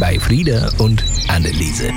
bei Frieda und Anneliese.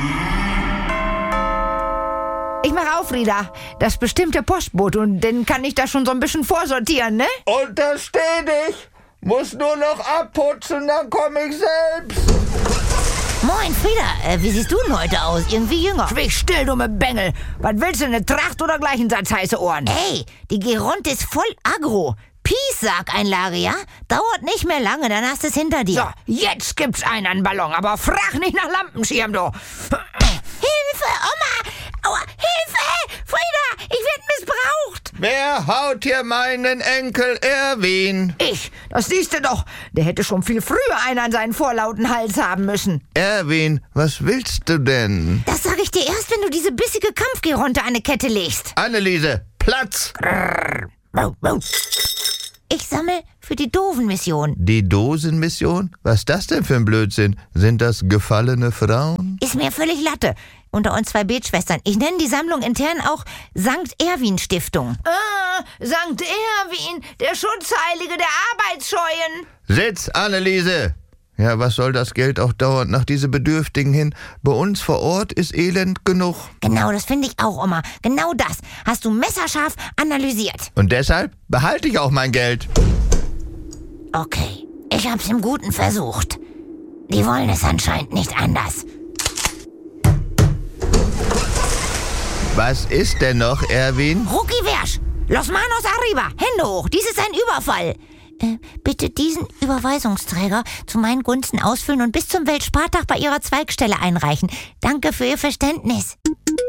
Ich mach auf, Frieda. Das ist bestimmt der Postbote und den kann ich da schon so ein bisschen vorsortieren, ne? Untersteh dich. Muss nur noch abputzen, dann komm ich selbst. Moin, Frieda. Wie siehst du denn heute aus? Irgendwie jünger. Schwieg still, dumme Bengel. Was willst du, eine Tracht oder gleich einen Satz heiße Ohren? Ey, die Geronte ist voll aggro. Piessack-Einlage, ja? Dauert nicht mehr lange, dann hast du es hinter dir. So, jetzt gibt's einen an Ballon, aber frag nicht nach Lampenschirm, du. Hilfe, Oma! Aua, Hilfe! Frieda, ich werd missbraucht! Wer haut hier meinen Enkel Erwin? Ich, das siehst du doch. Der hätte schon viel früher einen an seinen vorlauten Hals haben müssen. Erwin, was willst du denn? Das sag ich dir erst, wenn du diese bissige Kampfgeronte an eine Kette legst. Anneliese, Platz! Ich sammel für die Doven-Mission. Die Dosenmission? Was ist das denn für ein Blödsinn? Sind das gefallene Frauen? Ist mir völlig Latte. Unter uns 2 Betschwestern. Ich nenne die Sammlung intern auch St. Erwin Stiftung. St. Erwin, der Schutzheilige der Arbeitsscheuen. Sitz, Anneliese! Ja, was soll das Geld auch dauernd nach diese Bedürftigen hin? Bei uns vor Ort ist Elend genug. Genau, das finde ich auch, Oma. Genau das hast du messerscharf analysiert. Und deshalb behalte ich auch mein Geld. Okay, ich hab's im Guten versucht. Die wollen es anscheinend nicht anders. Was ist denn noch, Erwin? Rucki Wersch, Los Manos arriba, Hände hoch, dies ist ein Überfall. Bitte diesen Überweisungsträger zu meinen Gunsten ausfüllen und bis zum Weltspartag bei Ihrer Zweigstelle einreichen. Danke für Ihr Verständnis.